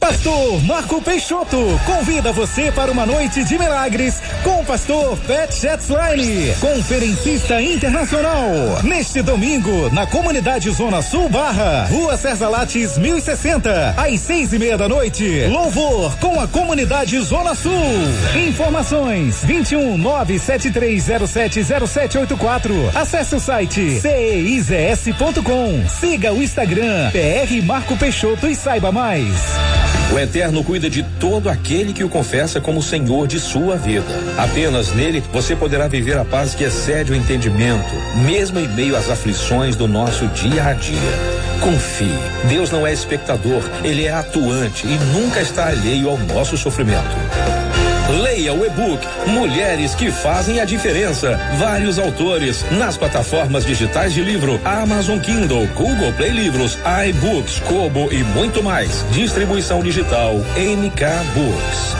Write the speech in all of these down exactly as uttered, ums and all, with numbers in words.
Pastor Marco Peixoto convida você para uma noite de milagres com o pastor Pat Shetzline, conferencista internacional. Neste domingo, na comunidade Zona Sul Barra, Rua César Lattes mil e sessenta, às seis e meia da noite. Louvor com a comunidade Zona Sul. Informações vinte e um, nove sete três zero sete zero sete oito quatro. Acesse o site c e i z s ponto com. Siga o Instagram P R Marco Peixoto e saiba mais. O Eterno cuida de todo aquele que o confessa como Senhor de sua vida. Apenas nele você poderá viver a paz que excede o entendimento, mesmo em meio às aflições do nosso dia a dia. Confie, Deus não é espectador, Ele é atuante e nunca está alheio ao nosso sofrimento. Leia o e-book Mulheres que Fazem a Diferença. Vários autores nas plataformas digitais de livro Amazon Kindle, Google Play Livros, iBooks, Kobo e muito mais. Distribuição digital M K Books.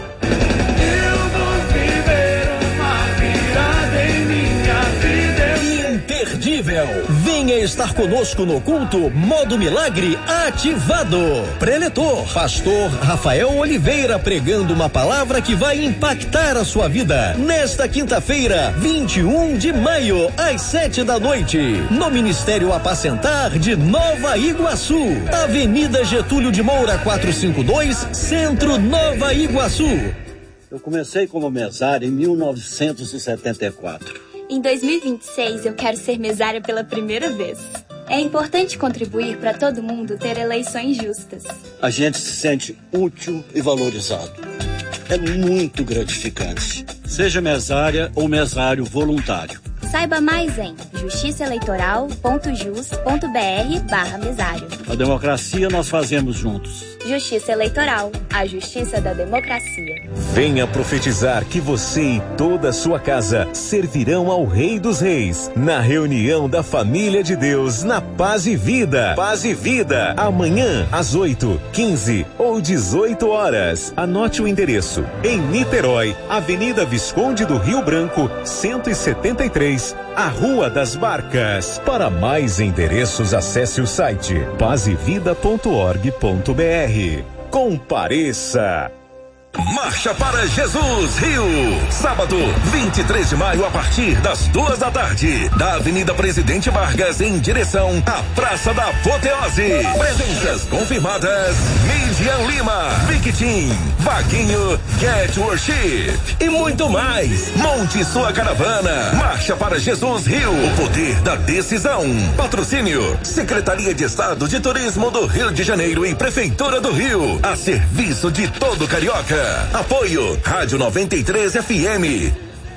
Venha estar conosco no culto Modo Milagre Ativado. Preletor, pastor Rafael Oliveira, pregando uma palavra que vai impactar a sua vida. Nesta quinta-feira, vinte e um de maio, às sete da noite, no Ministério Apacentar de Nova Iguaçu, Avenida Getúlio de Moura quatrocentos e cinquenta e dois, Centro, Nova Iguaçu. Eu comecei como mesário em mil novecentos e setenta e quatro. Em dois mil e vinte e seis, eu quero ser mesária pela primeira vez. É importante contribuir para todo mundo ter eleições justas. A gente se sente útil e valorizado. É muito gratificante. Seja mesária ou mesário voluntário. Saiba mais em justiçaeleitoral ponto jus ponto b r barra mesário. A democracia nós fazemos juntos. Justiça Eleitoral, a justiça da democracia. Venha profetizar que você e toda a sua casa servirão ao Rei dos Reis na reunião da família de Deus na Paz e Vida. Paz e Vida, amanhã às oito, quinze ou dezoito horas. Anote o endereço: em Niterói, Avenida Visconde do Rio Branco, cento e setenta e três, a Rua das Barcas. Para mais endereços, acesse o site paz e vida ponto org ponto b r. Compareça! Marcha para Jesus Rio, sábado vinte e três de maio a partir das duas da tarde, da Avenida Presidente Vargas em direção à Praça da Apoteose. Presenças confirmadas: Midian Lima, Victim, Vaguinho, Get Worship e muito mais. Monte sua caravana. Marcha para Jesus Rio, o poder da decisão. Patrocínio: Secretaria de Estado de Turismo do Rio de Janeiro e Prefeitura do Rio, a serviço de todo carioca. Apoio Rádio noventa e três F M.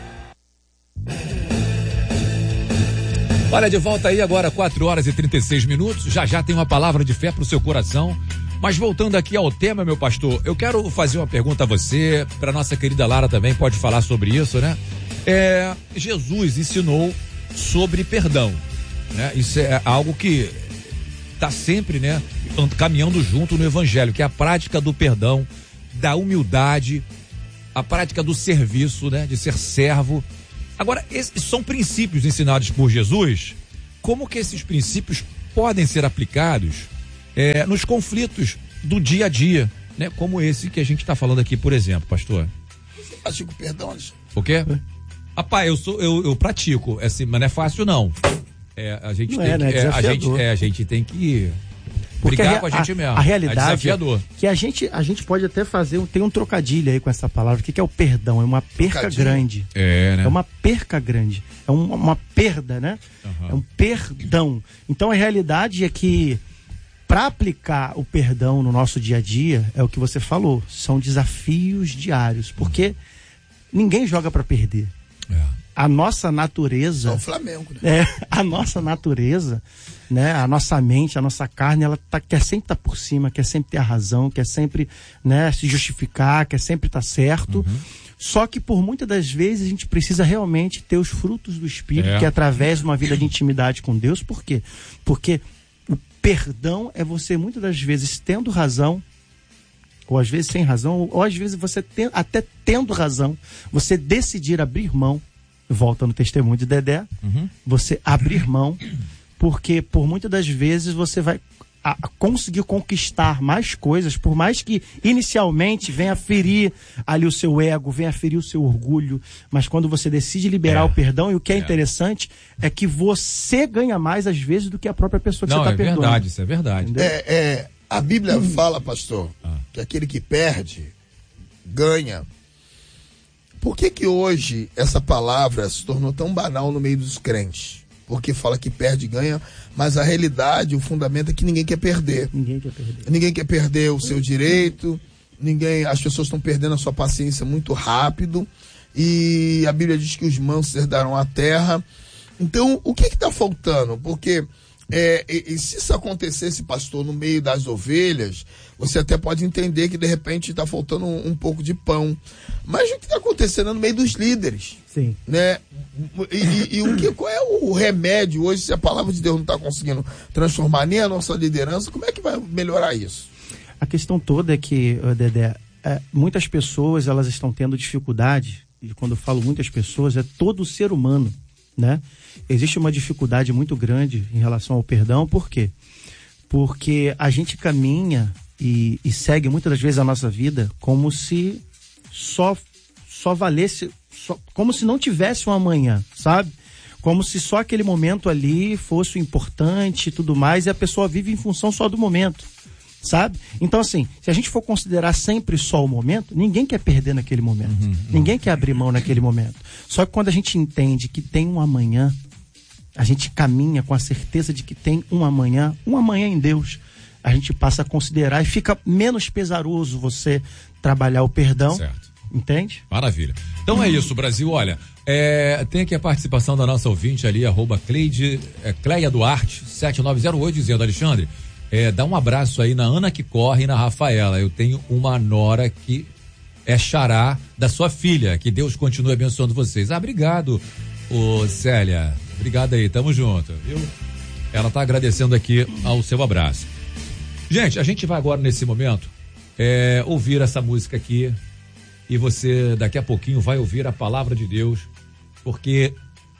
Olha, de volta aí agora, quatro horas e trinta e seis minutos. Já já tem uma palavra de fé pro seu coração. Mas voltando aqui ao tema, meu pastor, eu quero fazer uma pergunta a você, para nossa querida Lara também pode falar sobre isso, né? É, Jesus ensinou sobre perdão, né? Isso é algo que tá sempre, né, caminhando junto no evangelho, que é a prática do perdão, da humildade, a prática do serviço, né, de ser servo. Agora, esses são princípios ensinados por Jesus. Como que esses princípios podem ser aplicados é, nos conflitos do dia a dia, né, como esse que a gente está falando aqui, por exemplo, pastor? Você pratica o perdão? O quê? Rapaz, eu sou, eu, eu pratico, assim, mas não é fácil não. É, a gente não tem é, que, né? é, a gente, é, a gente tem que Porque brigar a, com a gente a, mesmo. A realidade é desafiador. É que a gente, a gente pode até fazer, tem um trocadilho aí com essa palavra. O que, que é o perdão? É uma perca trocadilho. grande. É, né? É uma perca grande. É um, uma perda, né? Uhum. É um perdão. Então a realidade é que para aplicar o perdão no nosso dia a dia, é o que você falou, são desafios diários. Porque uhum. ninguém joga para perder. É. A nossa natureza... É o Flamengo, né? É, a nossa natureza, né? A nossa mente, a nossa carne, ela tá, quer sempre estar tá por cima, quer sempre ter a razão, quer sempre, né, se justificar, quer sempre estar tá certo. Uhum. Só que por muitas das vezes a gente precisa realmente ter os frutos do Espírito, é. que é através de uma vida de intimidade com Deus. Por quê? Porque o perdão é você muitas das vezes tendo razão, ou às vezes sem razão, ou às vezes você tem, até tendo razão, você decidir abrir mão. Volta no testemunho de Dedé, uhum. você abrir mão, porque por muitas das vezes você vai a, a conseguir conquistar mais coisas, por mais que inicialmente venha ferir ali o seu ego, venha ferir o seu orgulho, mas quando você decide liberar é. o perdão, e o que é, é interessante é que você ganha mais às vezes do que a própria pessoa que Não, você está é perdoando. Verdade, isso é verdade. É, é, a Bíblia hum. fala, pastor, ah. que aquele que perde, ganha. Por que que hoje essa palavra se tornou tão banal no meio dos crentes? Porque fala que perde e ganha, mas a realidade, o fundamento é que ninguém quer perder. Ninguém quer perder. Ninguém quer perder o seu direito, ninguém, as pessoas estão perdendo a sua paciência muito rápido, e a Bíblia diz que os mansos herdarão a terra. Então, o que está faltando? Porque é, e, e se isso acontecesse, pastor, no meio das ovelhas, você até pode entender que de repente está faltando um, um pouco de pão. Mas o que está acontecendo é no meio dos líderes? Sim. Né? E, e, e o que, qual é o remédio hoje, se a palavra de Deus não está conseguindo transformar nem a nossa liderança, como é que vai melhorar isso? A questão toda é que, Dedé, é, muitas pessoas elas estão tendo dificuldade, e quando eu falo muitas pessoas, é todo o ser humano, né? Existe uma dificuldade muito grande em relação ao perdão, por quê? Porque a gente caminha e, e segue muitas das vezes a nossa vida como se só, só valesse, só, como se não tivesse um amanhã, sabe? Como se só aquele momento ali fosse o importante e tudo mais, e a pessoa vive em função só do momento, sabe? Então, assim, se a gente for considerar sempre só o momento, ninguém quer perder naquele momento. Uhum, ninguém uhum. quer abrir mão naquele momento. Só que quando a gente entende que tem um amanhã, a gente caminha com a certeza de que tem um amanhã, um amanhã em Deus, a gente passa a considerar e fica menos pesaroso você trabalhar o perdão. Certo. Entende? Maravilha. Então é isso, Brasil. Olha, é, tem aqui a participação da nossa ouvinte ali, arroba Cleide, é, Cleia Duarte, sete nove zero oito, dizendo, Alexandre, é, dá um abraço aí na Ana que corre e na Rafaela. Eu tenho uma nora que é xará da sua filha. Que Deus continue abençoando vocês. Ah, obrigado, ô Célia. Obrigado aí, tamo junto, viu? Ela tá agradecendo aqui ao seu abraço. Gente, a gente vai agora nesse momento é, ouvir essa música aqui e você daqui a pouquinho vai ouvir a palavra de Deus, porque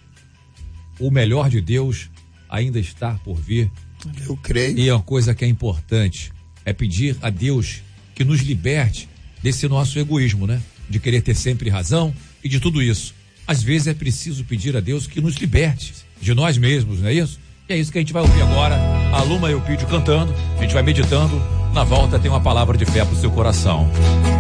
o melhor de Deus ainda está por vir. Eu creio. E é uma coisa que é importante, é pedir a Deus que nos liberte desse nosso egoísmo, né? De querer ter sempre razão e de tudo isso. Às vezes é preciso pedir a Deus que nos liberte de nós mesmos, não é isso? E é isso que a gente vai ouvir agora, a Luma e o Pídio cantando, a gente vai meditando, na volta tem uma palavra de fé pro seu coração.